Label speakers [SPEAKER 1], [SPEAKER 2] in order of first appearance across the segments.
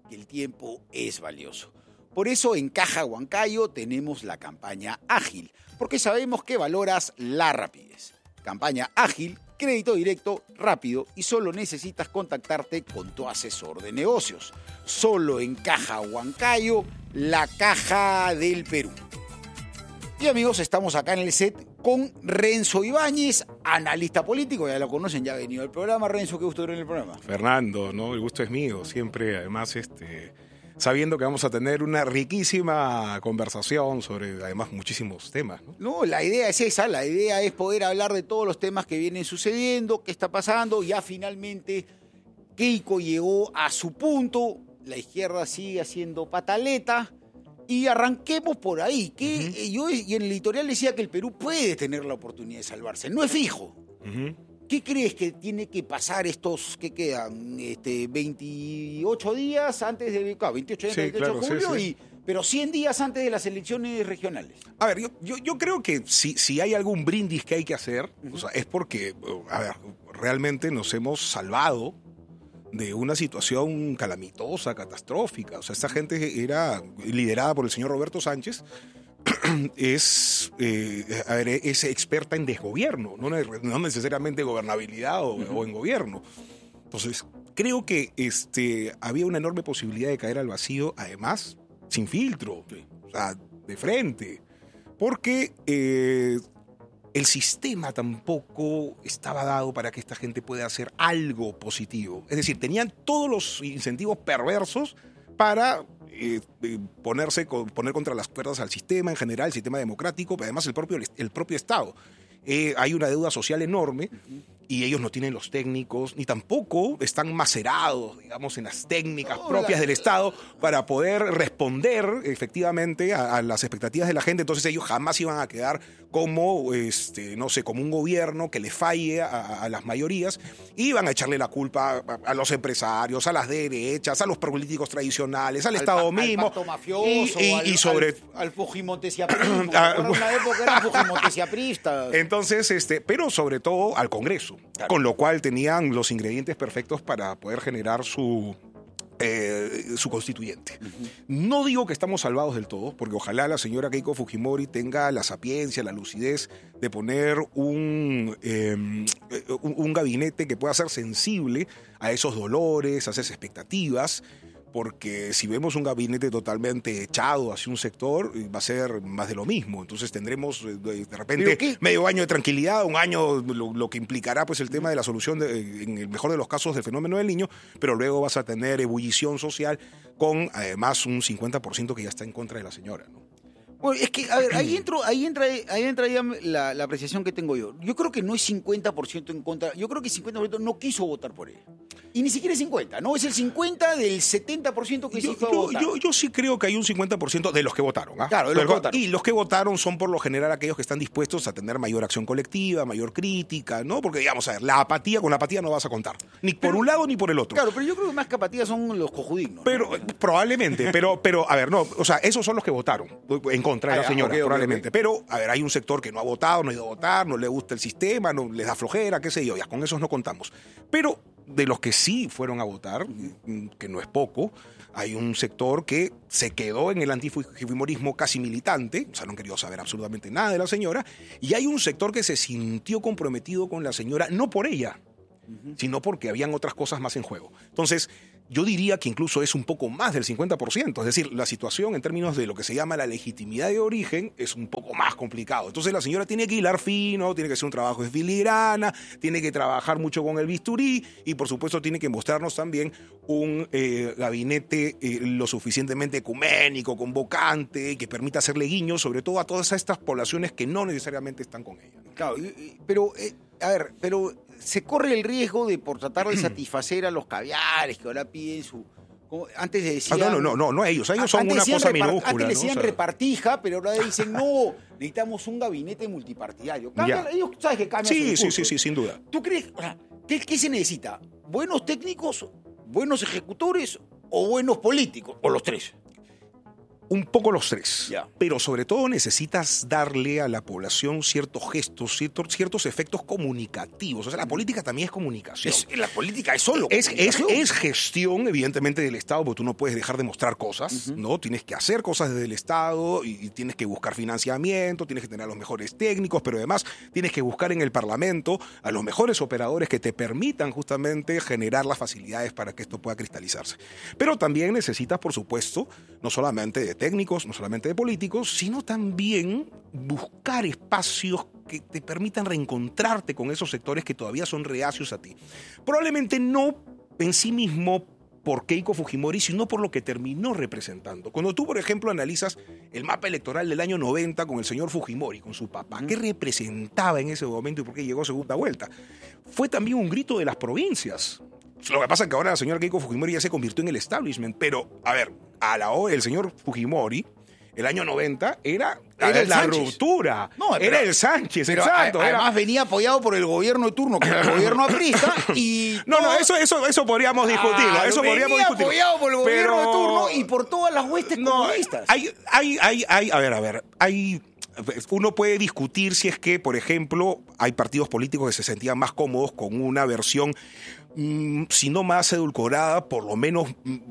[SPEAKER 1] que el tiempo es valioso. Por eso en Caja Huancayo tenemos la campaña ágil, porque sabemos que valoras la rapidez. Campaña ágil, crédito directo, rápido y solo necesitas contactarte con tu asesor de negocios. Solo en Caja Huancayo, la caja del Perú. Y amigos, estamos acá en el set con Renzo Ibáñez, analista político, ya lo conocen, ya ha venido al programa. Renzo, qué gusto ver en el programa.
[SPEAKER 2] Fernando, ¿no? El gusto es mío, siempre además sabiendo que vamos a tener una riquísima conversación sobre además muchísimos temas, ¿no?
[SPEAKER 1] No, la idea es esa, la idea es poder hablar de todos los temas que vienen sucediendo, qué está pasando. Ya finalmente Keiko llegó a su punto, la izquierda sigue haciendo pataleta. Y arranquemos por ahí. Yo en el editorial decía que el Perú puede tener la oportunidad de salvarse. No es fijo. ¿Qué crees que tiene que pasar estos que quedan 28 días antes de... Claro, 28 días, sí, 28 de julio, sí. Pero 100 días antes de las elecciones regionales?
[SPEAKER 2] A ver, yo creo que si hay algún brindis que hay que hacer, o sea, es porque, a ver, realmente nos hemos salvado de una situación calamitosa, catastrófica. O sea, esta gente era liderada por el señor Roberto Sánchez, es experta en desgobierno, no necesariamente gobernabilidad o en gobierno. Entonces, creo que había una enorme posibilidad de caer al vacío, además, sin filtro, o sea, de frente, porque el sistema tampoco estaba dado para que esta gente pueda hacer algo positivo. Es decir, tenían todos los incentivos perversos para poner contra las cuerdas al sistema en general, el sistema democrático, pero además el propio Estado. Hay una deuda social enorme y ellos no tienen los técnicos, ni tampoco están macerados, digamos, en las técnicas propias del Estado para poder responder efectivamente a las expectativas de la gente. Entonces ellos jamás iban a quedar como, como un gobierno que le falle a las mayorías, y iban a echarle la culpa a los empresarios, a las derechas, a los políticos tradicionales, al Estado mismo.
[SPEAKER 1] Al pacto mafioso, al fujimontesiaprismo. Una época eran fujimontesiapristas.
[SPEAKER 2] Entonces, pero sobre todo al Congreso, claro, con lo cual tenían los ingredientes perfectos para poder generar su constituyente. No digo que estamos salvados del todo, porque ojalá la señora Keiko Fujimori tenga la sapiencia, la lucidez de poner un gabinete que pueda ser sensible a esos dolores, a esas expectativas, porque si vemos un gabinete totalmente echado hacia un sector, va a ser más de lo mismo. Entonces tendremos de repente medio año de tranquilidad, un año, lo que implicará pues el tema de la solución, en el mejor de los casos, del fenómeno del Niño, pero luego vas a tener ebullición social con además un 50% que ya está en contra de la señora, ¿no?
[SPEAKER 1] Bueno, es que, a ver, ahí entra ya la apreciación que tengo yo. Yo creo que no es 50% en contra. Yo creo que 50% no quiso votar por ella. Y ni siquiera es 50, ¿no? Es el 50 del 70% que sí fue a votar.
[SPEAKER 2] Yo sí creo que hay un 50% de los que votaron.
[SPEAKER 1] Claro, de los que votaron.
[SPEAKER 2] Y los que votaron son por lo general aquellos que están dispuestos a tener mayor acción colectiva, mayor crítica, ¿no? Porque, digamos, a ver, con la apatía no vas a contar. Ni por un lado ni por el otro.
[SPEAKER 1] Claro, pero yo creo que más que apatía son los cojudignos, ¿no?
[SPEAKER 2] Pero, probablemente, pero, a ver, no, o sea, esos son los que votaron en contra de la señora, probablemente. Pero, a ver, hay un sector que no ha votado, no ha ido a votar, no le gusta el sistema, no les da flojera, qué sé yo, ya con esos no contamos. Pero de los que sí fueron a votar, que no es poco, hay un sector que se quedó en el antifujimorismo casi militante, o sea, no han querido saber absolutamente nada de la señora, y hay un sector que se sintió comprometido con la señora, no por ella, sino porque habían otras cosas más en juego. Entonces, yo diría que incluso es un poco más del 50%, es decir, la situación en términos de lo que se llama la legitimidad de origen es un poco más complicado. Entonces la señora tiene que hilar fino, tiene que hacer un trabajo de filigrana, tiene que trabajar mucho con el bisturí y por supuesto tiene que mostrarnos también un gabinete lo suficientemente ecuménico, convocante, que permita hacerle guiños sobre todo a todas estas poblaciones que no necesariamente están con ella.
[SPEAKER 1] Claro, pero, se corre el riesgo de, por tratar de satisfacer a los caviares que ahora piden antes le decían...
[SPEAKER 2] No ellos son una cosa minúscula.
[SPEAKER 1] Antes le decían repartija, pero ahora dicen, no, necesitamos un gabinete multipartidario. Ellos, ¿sabes que cambian?
[SPEAKER 2] Sí, sin duda.
[SPEAKER 1] ¿Tú crees? O sea, ¿qué se necesita? ¿Buenos técnicos, buenos ejecutores o buenos políticos? O los tres.
[SPEAKER 2] Un poco los tres,
[SPEAKER 1] Ya.
[SPEAKER 2] pero sobre todo necesitas darle a la población ciertos gestos, ciertos efectos comunicativos. O sea, la política también es comunicación.
[SPEAKER 1] La política es solo
[SPEAKER 2] Es
[SPEAKER 1] comunicación.
[SPEAKER 2] gestión, evidentemente, del Estado, porque tú no puedes dejar de mostrar cosas, ¿no? Tienes que hacer cosas desde el Estado y tienes que buscar financiamiento, tienes que tener a los mejores técnicos, pero además tienes que buscar en el Parlamento a los mejores operadores que te permitan justamente generar las facilidades para que esto pueda cristalizarse. Pero también necesitas, por supuesto, no solamente de técnicos, no solamente de políticos, sino también buscar espacios que te permitan reencontrarte con esos sectores que todavía son reacios a ti. Probablemente no en sí mismo por Keiko Fujimori, sino por lo que terminó representando. Cuando tú, por ejemplo, analizas el mapa electoral del año 90 con el señor Fujimori, con su papá, ¿qué representaba en ese momento y por qué llegó segunda vuelta? Fue también un grito de las provincias. Lo que pasa es que ahora la señora Keiko Fujimori ya se convirtió en el establishment, pero, a ver, el señor Fujimori, el año 90, era
[SPEAKER 1] el
[SPEAKER 2] la
[SPEAKER 1] Sánchez.
[SPEAKER 2] ruptura.
[SPEAKER 1] No,
[SPEAKER 2] era el Sánchez,
[SPEAKER 1] Pero
[SPEAKER 2] exacto.
[SPEAKER 1] además venía apoyado por el gobierno de turno, que era el gobierno aprista, y...
[SPEAKER 2] Eso podríamos discutirlo. Eso podríamos
[SPEAKER 1] venía
[SPEAKER 2] discutirlo.
[SPEAKER 1] apoyado por el gobierno de
[SPEAKER 2] Pero-
[SPEAKER 1] turno y por todas las huestes comunistas.
[SPEAKER 2] Uno puede discutir si es que, por ejemplo, hay partidos políticos que se sentían más cómodos con una versión, si no más edulcorada, por lo menos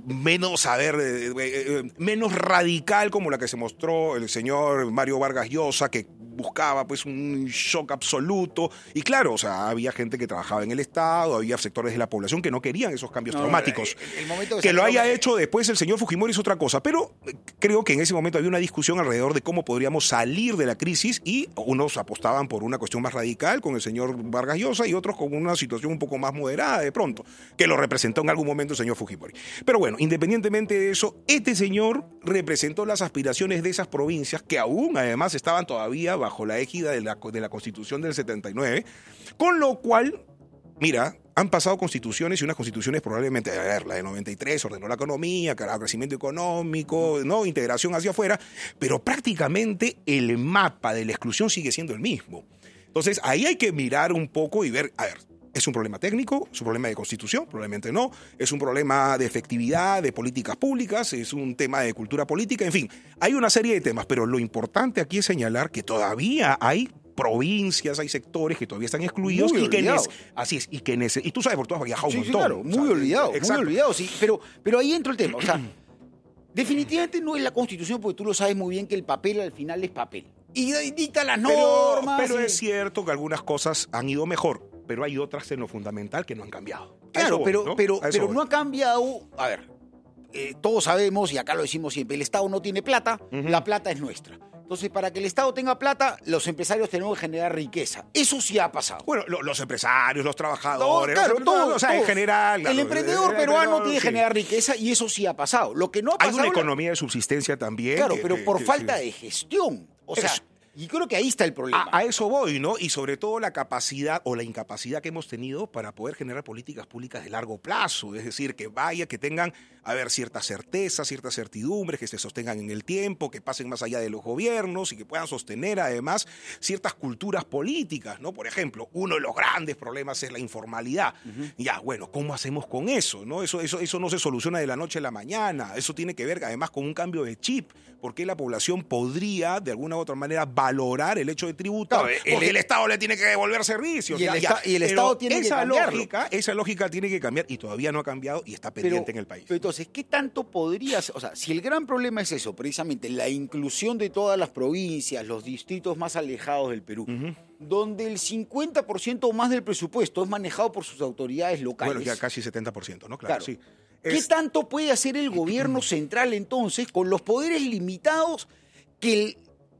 [SPEAKER 2] menos radical como la que se mostró el señor Mario Vargas Llosa, que buscaba pues un shock absoluto. Y claro, o sea, había gente que trabajaba en el Estado, había sectores de la población que no querían esos cambios traumáticos.
[SPEAKER 1] El momento
[SPEAKER 2] Que lo
[SPEAKER 1] salió-
[SPEAKER 2] haya hecho después el señor Fujimori es otra cosa, pero creo que en ese momento había una discusión alrededor de cómo podríamos salir de la crisis y unos apostaban por una cuestión más radical con el señor Vargas Llosa y otros con una situación un poco más moderada de pronto, que lo representó en algún momento el señor Fujimori. Pero bueno, independientemente de eso, este señor representó las aspiraciones de esas provincias que aún además estaban todavía bajo la égida de la Constitución del 79, con lo cual, mira, han pasado constituciones y unas constituciones probablemente, a ver, la de 93 ordenó la economía, crecimiento económico, ¿no? Integración hacia afuera, pero prácticamente el mapa de la exclusión sigue siendo el mismo. Entonces, ahí hay que mirar un poco y ver, a ver, ¿es un problema técnico? ¿Es un problema de constitución? Probablemente no. ¿Es un problema de efectividad, de políticas públicas? ¿Es un tema de cultura política? En fin, hay una serie de temas, pero lo importante aquí es señalar que todavía hay provincias, hay sectores que todavía están excluidos
[SPEAKER 1] Muy
[SPEAKER 2] y que
[SPEAKER 1] olvidados.
[SPEAKER 2] así es, y tú sabes, por tú has viajado
[SPEAKER 1] Sí,
[SPEAKER 2] un
[SPEAKER 1] sí,
[SPEAKER 2] montón.
[SPEAKER 1] claro,
[SPEAKER 2] O
[SPEAKER 1] muy
[SPEAKER 2] sea,
[SPEAKER 1] olvidado,
[SPEAKER 2] exacto.
[SPEAKER 1] sí. Pero ahí entra el tema. O sea, definitivamente no es la Constitución, porque tú lo sabes muy bien que el papel al final es papel. Y dicta las normas.
[SPEAKER 2] Pero
[SPEAKER 1] y-
[SPEAKER 2] es cierto que algunas cosas han ido mejor, pero hay otras en lo fundamental que no han cambiado. A
[SPEAKER 1] Claro,
[SPEAKER 2] eso voy, ¿no?
[SPEAKER 1] pero
[SPEAKER 2] A eso voy.
[SPEAKER 1] no ha cambiado. A ver, todos sabemos, y acá lo decimos siempre, el Estado no tiene plata, la plata es nuestra. Entonces, para que el Estado tenga plata, los empresarios tenemos que generar riqueza. Eso sí ha pasado.
[SPEAKER 2] Bueno, los empresarios, los trabajadores,
[SPEAKER 1] Claro,
[SPEAKER 2] o sea, en
[SPEAKER 1] todos.
[SPEAKER 2] general. Claro,
[SPEAKER 1] el emprendedor
[SPEAKER 2] el
[SPEAKER 1] peruano
[SPEAKER 2] emprendedor,
[SPEAKER 1] tiene que
[SPEAKER 2] sí.
[SPEAKER 1] generar riqueza y eso sí ha pasado. Lo que no ha
[SPEAKER 2] Hay
[SPEAKER 1] pasado...
[SPEAKER 2] una economía de subsistencia también.
[SPEAKER 1] Claro,
[SPEAKER 2] que-
[SPEAKER 1] pero
[SPEAKER 2] que-
[SPEAKER 1] por
[SPEAKER 2] que-
[SPEAKER 1] falta
[SPEAKER 2] sí.
[SPEAKER 1] de gestión. O sea,
[SPEAKER 2] Eso.
[SPEAKER 1] y creo que ahí está el problema.
[SPEAKER 2] A eso voy, ¿no? Y sobre todo la capacidad o la incapacidad que hemos tenido para poder generar políticas públicas de largo plazo. Es decir, que tengan, a ver, ciertas certezas, ciertas certidumbres, que se sostengan en el tiempo, que pasen más allá de los gobiernos y que puedan sostener además ciertas culturas políticas, ¿no? Por ejemplo, uno de los grandes problemas es la informalidad. Ya, bueno, ¿cómo hacemos con eso, no? Eso no se soluciona de la noche a la mañana. Eso tiene que ver además con un cambio de chip. Porque la población podría, de alguna u otra manera, valorar el hecho de tributar.
[SPEAKER 1] Claro,
[SPEAKER 2] Porque el Estado le tiene que devolver servicios.
[SPEAKER 1] Y el Estado tiene que cambiarlo.
[SPEAKER 2] Esa lógica tiene que cambiar y todavía no ha cambiado y está pendiente en el país.
[SPEAKER 1] Pero entonces, ¿qué tanto podrías...? O sea, si el gran problema es eso, precisamente, la inclusión de todas las provincias, los distritos más alejados del Perú, donde el 50% o más del presupuesto es manejado por sus autoridades locales.
[SPEAKER 2] Bueno, ya casi 70%, ¿no? Claro,
[SPEAKER 1] Claro.
[SPEAKER 2] sí.
[SPEAKER 1] ¿Qué tanto puede hacer el gobierno central entonces con los poderes limitados que el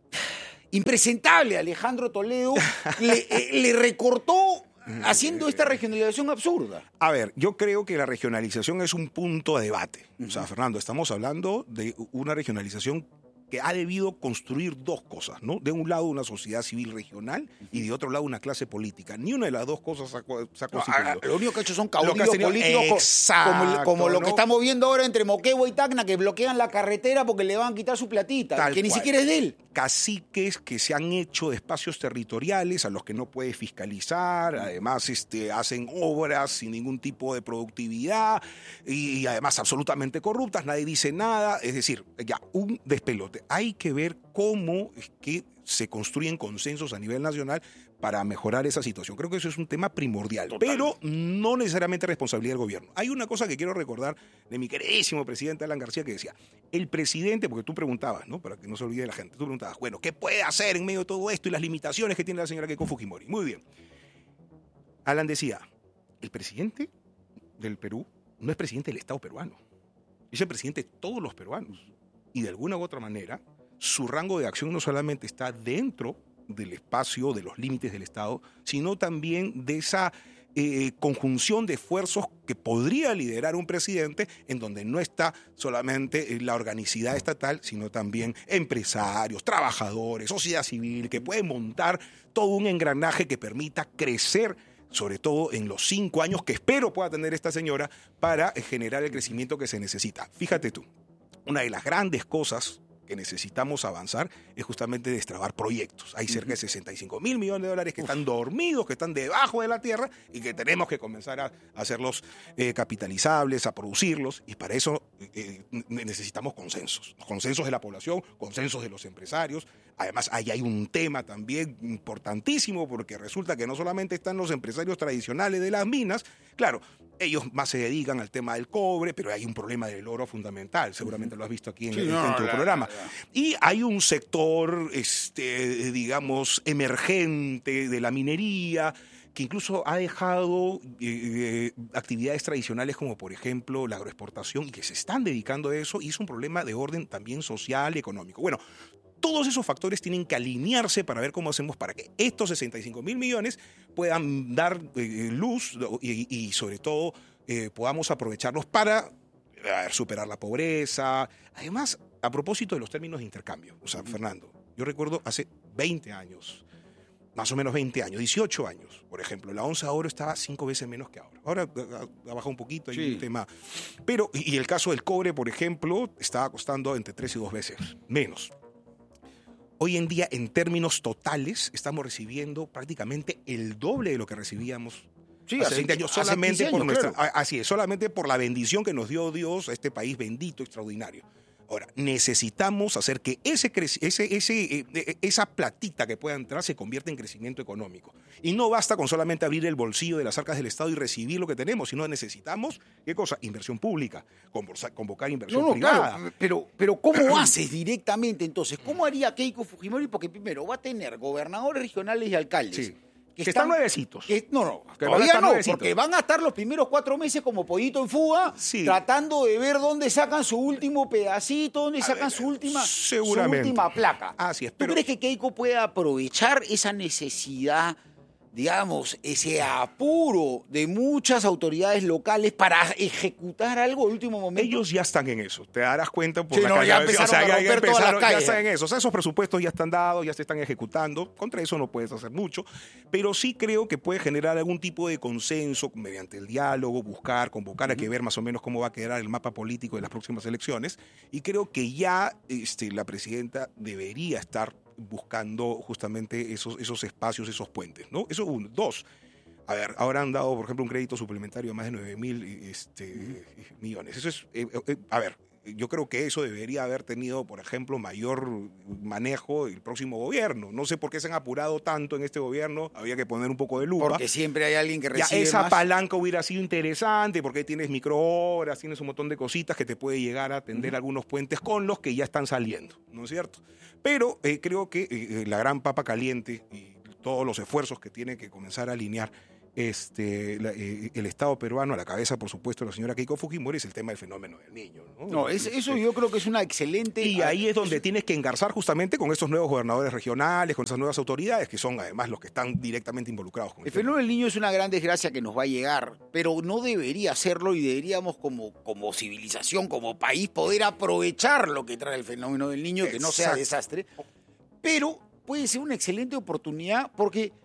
[SPEAKER 1] impresentable Alejandro Toledo le recortó haciendo esta regionalización absurda?
[SPEAKER 2] A ver, yo creo que la regionalización es un punto de debate. O sea, Fernando, estamos hablando de una regionalización que ha debido construir dos cosas, ¿no? De un lado una sociedad civil regional y de otro lado una clase política. Ni una de las dos cosas se ha constituido.
[SPEAKER 1] Lo único que ha hecho son
[SPEAKER 2] Lo que ha
[SPEAKER 1] caudillos
[SPEAKER 2] tenido-
[SPEAKER 1] políticos
[SPEAKER 2] Exacto,
[SPEAKER 1] como lo
[SPEAKER 2] ¿no?
[SPEAKER 1] que estamos viendo ahora entre Moquegua y Tacna, que bloquean la carretera porque le van a quitar su platita,
[SPEAKER 2] Tal
[SPEAKER 1] que ni
[SPEAKER 2] cual.
[SPEAKER 1] siquiera es de él.
[SPEAKER 2] caciques que se han hecho de espacios territoriales a los que no puede fiscalizar, además hacen obras sin ningún tipo de productividad y además absolutamente corruptas, nadie dice nada, es decir, ya, un despelote. Hay que ver cómo es que se construyen consensos a nivel nacional para mejorar esa situación. Creo que eso es un tema primordial, pero no necesariamente responsabilidad del gobierno. Hay una cosa que quiero recordar de mi queridísimo presidente Alan García que decía, el presidente, porque tú preguntabas, ¿no? Para que no se olvide la gente, tú preguntabas, bueno, ¿qué puede hacer en medio de todo esto y las limitaciones que tiene la señora Keiko Fujimori? Muy bien. Alan decía, el presidente del Perú no es presidente del Estado peruano, es el presidente de todos los peruanos. Y de alguna u otra manera, su rango de acción no solamente está dentro del espacio, de los límites del Estado, sino también de esa conjunción de esfuerzos que podría liderar un presidente en donde no está solamente la organicidad estatal, sino también empresarios, trabajadores, sociedad civil, que pueden montar todo un engranaje que permita crecer, sobre todo en los 5 años que espero pueda tener esta señora para generar el crecimiento que se necesita. Fíjate tú, una de las grandes cosas que necesitamos avanzar es justamente destrabar proyectos. Hay cerca de 65 mil millones de dólares que están dormidos, que están debajo de la tierra y que tenemos que comenzar a hacerlos capitalizables, a producirlos, y para eso necesitamos consensos. Consensos de la población, consensos de los empresarios. Además, ahí hay un tema también importantísimo porque resulta que no solamente están los empresarios tradicionales de las minas, claro, ellos más se dedican al tema del cobre, pero hay un problema del oro fundamental, seguramente lo has visto aquí en tu programa. Y hay un sector, digamos, emergente de la minería, que incluso ha dejado actividades tradicionales como, por ejemplo, la agroexportación, y que se están dedicando a eso, y es un problema de orden también social y económico. Bueno, todos esos factores tienen que alinearse para ver cómo hacemos para que estos 65 mil millones puedan dar luz y sobre todo podamos aprovecharlos para superar la pobreza. Además, a propósito de los términos de intercambio, o sea, Fernando, yo recuerdo hace 20 años, más o menos 20 años, 18 años, por ejemplo, la onza de oro estaba 5 veces menos que ahora. Ahora ha bajado un poquito, hay un tema. Pero, y el caso del cobre, por ejemplo, estaba costando entre 3 y 2 veces menos. Hoy en día, en términos totales, estamos recibiendo prácticamente el doble de lo que recibíamos hace 20 años, solamente por nuestra, claro. Así es, solamente por la bendición que nos dio Dios a este país bendito, extraordinario. Ahora, necesitamos hacer que esa platita que pueda entrar se convierta en crecimiento económico. Y no basta con solamente abrir el bolsillo de las arcas del Estado y recibir lo que tenemos, sino necesitamos, ¿qué cosa? Inversión pública, convocar inversión privada.
[SPEAKER 1] Claro, pero ¿cómo haces directamente entonces? ¿Cómo haría Keiko Fujimori? Porque primero va a tener gobernadores regionales y alcaldes.
[SPEAKER 2] Sí. Que están nuevecitos.
[SPEAKER 1] Todavía no, porque van a estar los primeros 4 meses como pollito en fuga, tratando de ver dónde sacan su último pedacito, dónde sacan su última placa.
[SPEAKER 2] Así es.
[SPEAKER 1] ¿Tú crees que Keiko puede aprovechar esa necesidad, digamos, ese apuro de muchas autoridades locales para ejecutar algo de último momento?
[SPEAKER 2] Ellos ya están en eso, te darás cuenta por
[SPEAKER 1] la calle. Ya empezaron a romper todas las calles.
[SPEAKER 2] Ya están en eso. O sea, esos presupuestos ya están dados, ya se están ejecutando. Contra eso no puedes hacer mucho, pero sí creo que puede generar algún tipo de consenso mediante el diálogo, convocar a que ver más o menos cómo va a quedar el mapa político de las próximas elecciones. Y creo que ya la presidenta debería estar buscando justamente esos espacios, esos puentes, ¿no? Eso uno. 2, a ver, ahora han dado, por ejemplo, un crédito suplementario de más de 9.000 millones. Eso es, a ver, yo creo que eso debería haber tenido, por ejemplo, mayor manejo el próximo gobierno. No sé por qué se han apurado tanto en este gobierno, había que poner un poco de lupa.
[SPEAKER 1] Porque siempre hay alguien que recibe
[SPEAKER 2] esa
[SPEAKER 1] más.
[SPEAKER 2] Palanca hubiera sido interesante, porque ahí tienes microhoras, tienes un montón de cositas que te puede llegar a atender algunos puentes con los que ya están saliendo, ¿no es cierto? Pero creo que la gran papa caliente y todos los esfuerzos que tiene que comenzar a alinear el Estado peruano, a la cabeza, por supuesto, de la señora Keiko Fujimori, es el tema del fenómeno del niño, ¿no?
[SPEAKER 1] Eso yo creo que es una excelente...
[SPEAKER 2] Y ahí es donde tienes que engarzar justamente con esos nuevos gobernadores regionales, con esas nuevas autoridades, que son además los que están directamente involucrados con
[SPEAKER 1] el fenómeno del niño es una gran desgracia que nos va a llegar, pero no debería hacerlo y deberíamos como civilización, como país, poder aprovechar lo que trae el fenómeno del niño, que no sea desastre, pero puede ser una excelente oportunidad porque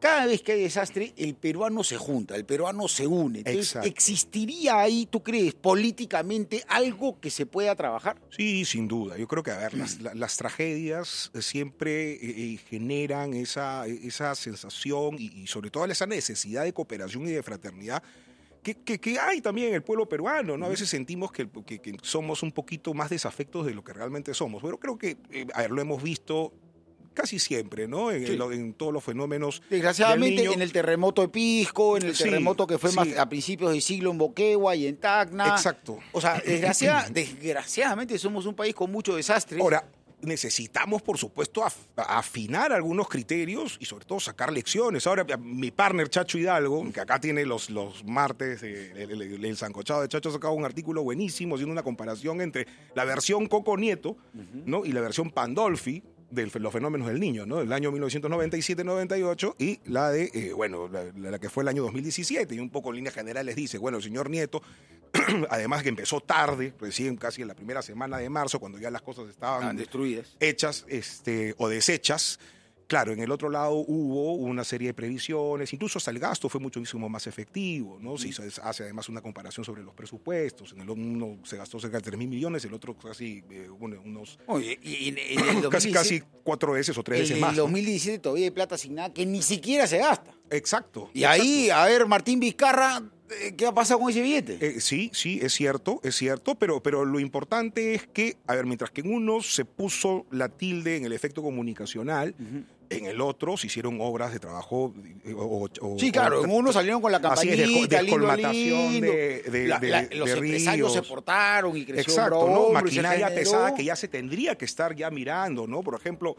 [SPEAKER 1] cada vez que hay desastre, el peruano se junta, el peruano se une. Entonces,
[SPEAKER 2] Exacto.
[SPEAKER 1] ¿existiría ahí, tú crees, políticamente algo que se pueda trabajar?
[SPEAKER 2] Sí, sin duda. Yo creo que, a ver, las tragedias siempre generan esa sensación y sobre todo esa necesidad de cooperación y de fraternidad que hay también en el pueblo peruano, ¿no? A veces sentimos que somos un poquito más desafectos de lo que realmente somos. Pero creo que, a ver, lo hemos visto casi siempre, ¿no? En todos los fenómenos.
[SPEAKER 1] Desgraciadamente,
[SPEAKER 2] del niño.
[SPEAKER 1] en el terremoto de Pisco, en el
[SPEAKER 2] Sí,
[SPEAKER 1] terremoto que fue
[SPEAKER 2] sí.
[SPEAKER 1] más a principios del siglo en Boquegua y en Tacna.
[SPEAKER 2] Exacto.
[SPEAKER 1] O sea, desgraciadamente somos un país con mucho desastre.
[SPEAKER 2] Ahora, necesitamos, por supuesto, afinar algunos criterios y sobre todo sacar lecciones. Ahora, mi partner Chacho Hidalgo, que acá tiene los martes, el sancochado de Chacho, ha sacado un artículo buenísimo haciendo una comparación entre la versión Coco Nieto, ¿no? y la versión Pandolfi de los fenómenos del niño, ¿no? Del año 1997-98 y la de, la que fue el año 2017. Y un poco en líneas generales dice, bueno, el señor Nieto, además que empezó tarde, recién casi en la primera semana de marzo, cuando ya las cosas estaban
[SPEAKER 1] destruidas,
[SPEAKER 2] hechas o deshechas. Claro, en el otro lado hubo una serie de previsiones, incluso hasta el gasto fue muchísimo más efectivo, ¿no? Se hace además una comparación sobre los presupuestos. En el uno se gastó cerca de 3.000 millones, el otro casi unos
[SPEAKER 1] Oye, y en el 2017,
[SPEAKER 2] casi 4 veces o 3 veces más.
[SPEAKER 1] En el 2017 todavía hay plata asignada que ni siquiera se gasta.
[SPEAKER 2] Exacto.
[SPEAKER 1] Y ahí, a ver, Martín Vizcarra, ¿qué ha pasado con ese billete?
[SPEAKER 2] Sí, es cierto, pero lo importante es que, a ver, mientras que en uno se puso la tilde en el efecto comunicacional, en el otro se hicieron obras de trabajo.
[SPEAKER 1] Sí, claro, en uno salieron con la campanita,
[SPEAKER 2] descolmatación
[SPEAKER 1] los empresarios se portaron y creció
[SPEAKER 2] exacto, ¿no?
[SPEAKER 1] hombro,
[SPEAKER 2] Maquinaria pesada que ya se tendría que estar ya mirando, ¿no? Por ejemplo,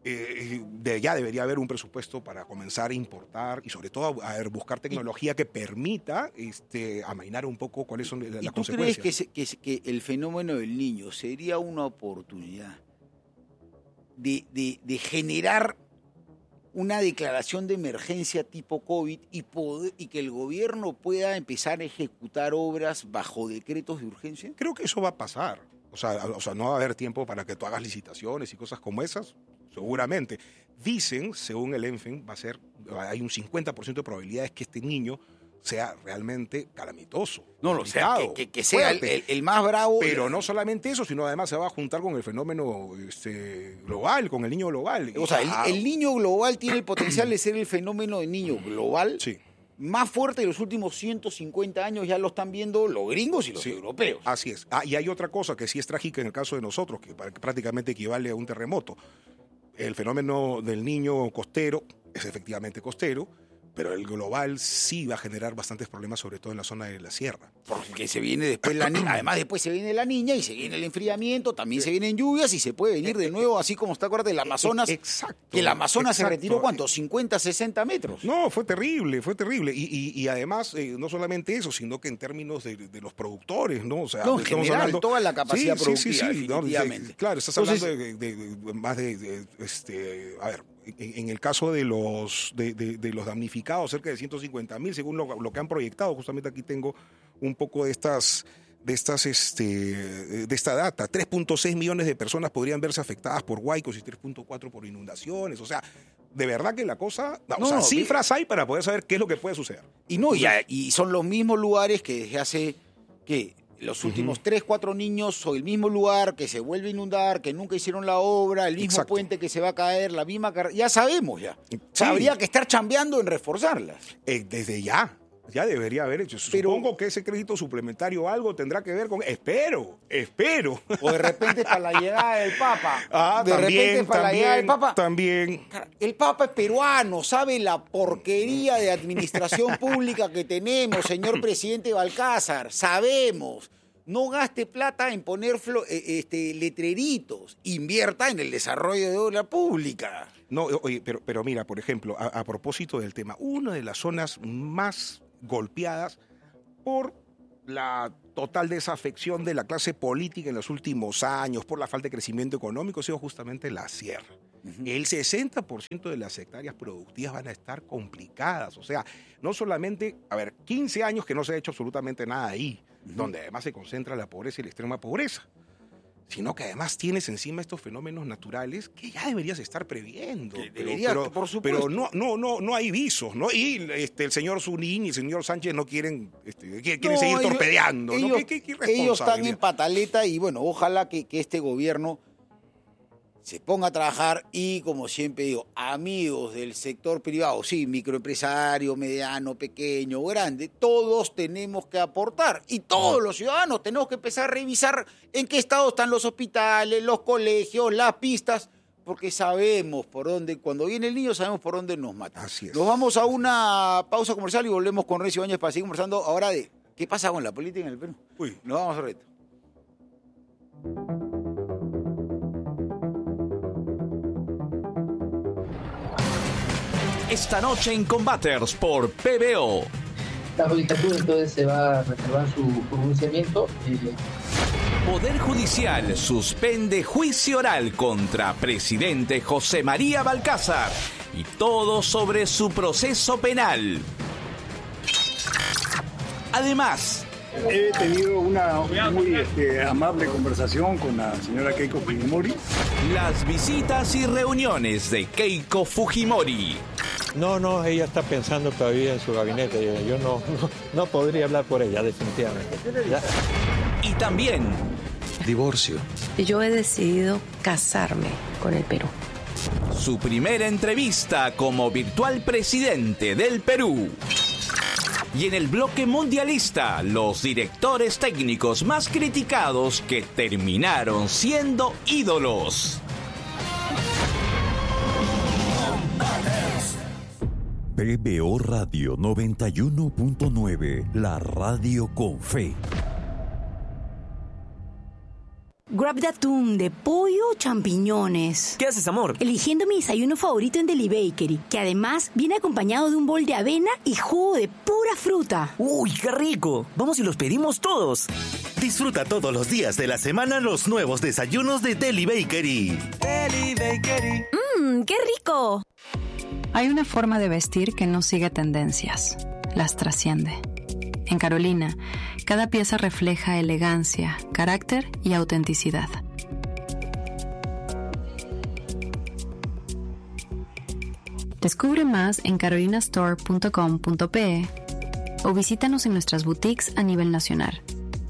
[SPEAKER 2] ya debería haber un presupuesto para comenzar a importar y sobre todo a buscar tecnología que permita amainar un poco cuáles son las consecuencias.
[SPEAKER 1] ¿Y tú crees que el fenómeno del niño sería una oportunidad de generar una declaración de emergencia tipo COVID y que el gobierno pueda empezar a ejecutar obras bajo decretos de urgencia?
[SPEAKER 2] Creo que eso va a pasar. O sea, no va a haber tiempo para que tú hagas licitaciones y cosas como esas, seguramente. Dicen, según el ENFEN, hay un 50% de probabilidades que este niño sea realmente calamitoso.
[SPEAKER 1] No, o sea, que sea el más bravo.
[SPEAKER 2] Pero no solamente eso, sino además se va a juntar con el fenómeno global, con el niño global.
[SPEAKER 1] O sea, el niño global tiene el potencial de ser el fenómeno de niño global más fuerte de los últimos 150 años. Ya lo están viendo los gringos y los europeos.
[SPEAKER 2] Así es. Y hay otra cosa que sí es trágica en el caso de nosotros, que prácticamente equivale a un terremoto. El fenómeno del niño costero es efectivamente costero, pero el global sí va a generar bastantes problemas, sobre todo en la zona de la sierra.
[SPEAKER 1] Porque se viene después la niña, además después se viene la niña y se viene el enfriamiento, también se vienen lluvias y se puede venir de nuevo, así como está, acuérdate, el Amazonas.
[SPEAKER 2] Exacto.
[SPEAKER 1] Que el Amazonas se retiró, ¿cuánto? 50, 60 metros.
[SPEAKER 2] No, fue terrible. Y además, no solamente eso, sino que en términos de los productores, ¿no? O sea,
[SPEAKER 1] no, en general, hablando, toda la capacidad productiva, definitivamente.
[SPEAKER 2] No, claro, estás hablando más a ver, en el caso de los damnificados, cerca de 150.000, según lo que han proyectado. Justamente aquí tengo un poco de esta data. 3.6 millones de personas podrían verse afectadas por huaicos y 3.4 por inundaciones. O sea, de verdad que la cosa... cifras hay para poder saber qué es lo que puede suceder.
[SPEAKER 1] Y son los mismos lugares que desde hace... los últimos 3, 4 niños o el mismo lugar que se vuelve a inundar, que nunca hicieron la obra, el mismo puente que se va a caer, la misma carretera. Ya sabemos ya. O sea, habría que estar chambeando en reforzarlas.
[SPEAKER 2] Desde ya debería haber hecho. Supongo que ese crédito suplementario algo tendrá que ver con... Espero.
[SPEAKER 1] O de repente para la llegada del Papa.
[SPEAKER 2] La llegada del Papa. También.
[SPEAKER 1] El Papa es peruano, sabe la porquería de administración pública que tenemos, señor presidente Balcázar. Sabemos. No gaste plata en poner letreritos. Invierta en el desarrollo de obra pública.
[SPEAKER 2] No, oye, pero mira, por ejemplo, a propósito del tema, una de las zonas más golpeadas por la total desafección de la clase política en los últimos años, por la falta de crecimiento económico, ha sido justamente la sierra. El 60% de las hectáreas productivas van a estar complicadas. O sea, no solamente, 15 años que no se ha hecho absolutamente nada ahí, donde además se concentra la pobreza y la extrema pobreza. sino que además tienes encima estos fenómenos naturales que ya deberías estar previendo.
[SPEAKER 1] Por supuesto.
[SPEAKER 2] Pero no hay visos, ¿no? Y el señor Zunín y el señor Sánchez no quieren seguir torpedeando, ¿no? ¿Qué
[SPEAKER 1] ellos están en pataleta y bueno, ojalá que este gobierno se ponga a trabajar y, como siempre digo, amigos del sector privado, sí, microempresario, mediano, pequeño, grande, todos tenemos que aportar y todos los ciudadanos tenemos que empezar a revisar en qué estado están los hospitales, los colegios, las pistas, porque sabemos por dónde, cuando viene el niño sabemos por dónde nos mata.
[SPEAKER 2] Así es.
[SPEAKER 1] Nos vamos a una pausa comercial y volvemos con Renzo Ibáñez para seguir conversando ahora de qué pasa con la política en el Perú. Nos vamos a reto.
[SPEAKER 3] Esta noche en Combaters por PBO.
[SPEAKER 4] La judicatura entonces se va a reservar su pronunciamiento.
[SPEAKER 3] Poder Judicial suspende juicio oral contra presidente José María Balcázar y todo sobre su proceso penal. Además,
[SPEAKER 5] he tenido una muy amable conversación con la señora Keiko Fujimori.
[SPEAKER 3] Las visitas y reuniones de Keiko Fujimori.
[SPEAKER 6] No, ella está pensando todavía en su gabinete. Yo no podría hablar por ella, definitivamente. ¿Ya?
[SPEAKER 3] Y también
[SPEAKER 7] divorcio.
[SPEAKER 8] Yo he decidido casarme con el Perú.
[SPEAKER 3] Su primera entrevista como virtual presidente del Perú. Y en el bloque mundialista, los directores técnicos más criticados que terminaron siendo ídolos.
[SPEAKER 9] PBO Radio 91.9, la radio con fe.
[SPEAKER 10] Grab de atún, de pollo o champiñones.
[SPEAKER 11] ¿Qué haces, amor?
[SPEAKER 10] Eligiendo mi desayuno favorito en Deli Bakery, que además viene acompañado de un bol de avena y jugo de pura fruta.
[SPEAKER 11] ¡Uy, qué rico! Vamos y los pedimos todos.
[SPEAKER 12] Disfruta todos los días de la semana los nuevos desayunos de Deli Bakery.
[SPEAKER 11] Deli Bakery.
[SPEAKER 10] ¡Qué rico!
[SPEAKER 13] Hay una forma de vestir que no sigue tendencias, las trasciende. En Carolina, cada pieza refleja elegancia, carácter y autenticidad. Descubre más en carolinastore.com.pe o visítanos en nuestras boutiques a nivel nacional.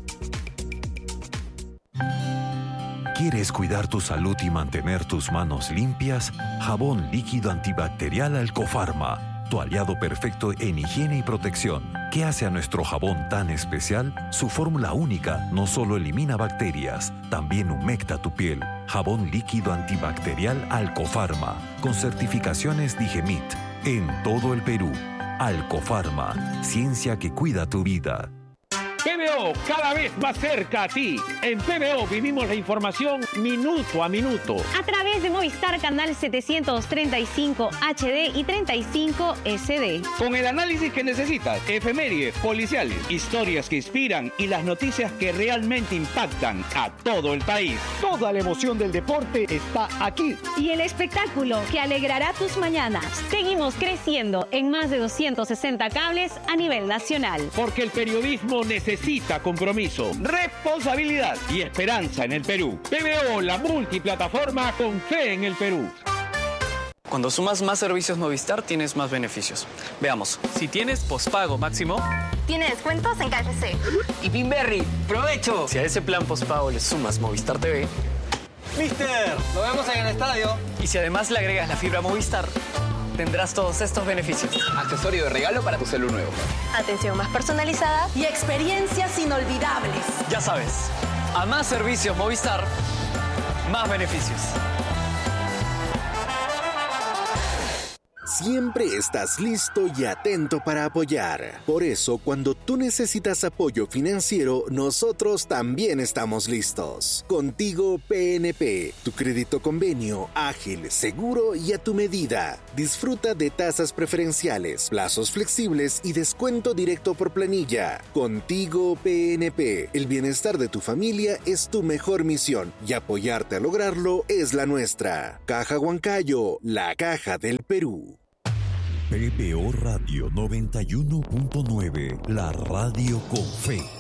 [SPEAKER 9] ¿Quieres cuidar tu salud y mantener tus manos limpias? Jabón líquido antibacterial Alcofarma, tu aliado perfecto en higiene y protección. ¿Qué hace a nuestro jabón tan especial? Su fórmula única no solo elimina bacterias, también humecta tu piel. Jabón líquido antibacterial Alcofarma, con certificaciones Digemit, en todo el Perú. Alcofarma, ciencia que cuida tu vida.
[SPEAKER 14] PBO, cada vez más cerca a ti. En PBO vivimos la información minuto a minuto.
[SPEAKER 15] A través de Movistar Canal 735 HD y 35 SD.
[SPEAKER 14] Con el análisis que necesitas, efemérides, policiales, historias que inspiran y las noticias que realmente impactan a todo el país. Toda la emoción del deporte está aquí.
[SPEAKER 15] Y el espectáculo que alegrará tus mañanas. Seguimos creciendo en más de 260 cables a nivel nacional.
[SPEAKER 14] Porque el periodismo necesita compromiso, responsabilidad y esperanza en el Perú. PBO, la multiplataforma con fe en el Perú.
[SPEAKER 16] Cuando sumas más servicios Movistar, tienes más beneficios. Veamos. Si tienes pospago máximo,
[SPEAKER 17] tiene descuentos en KFC.
[SPEAKER 16] Y Pinberry, ¡provecho! Si a ese plan pospago le sumas Movistar TV,
[SPEAKER 11] ¡Mister! ¡Nos vemos en el estadio!
[SPEAKER 16] Y si además le agregas la fibra Movistar, tendrás todos estos beneficios.
[SPEAKER 18] Accesorio de regalo para tu celu nuevo.
[SPEAKER 17] Atención más personalizada
[SPEAKER 10] y experiencias inolvidables.
[SPEAKER 16] Ya sabes, a más servicios Movistar, más beneficios.
[SPEAKER 12] Siempre estás listo y atento para apoyar. Por eso, cuando tú necesitas apoyo financiero, nosotros también estamos listos. Contigo PNP, tu crédito convenio, ágil, seguro y a tu medida. Disfruta de tasas preferenciales, plazos flexibles y descuento directo por planilla. Contigo PNP, el bienestar de tu familia es tu mejor misión y apoyarte a lograrlo es la nuestra. Caja Huancayo, la caja del Perú.
[SPEAKER 9] PBO Radio 91.9, la radio con fe.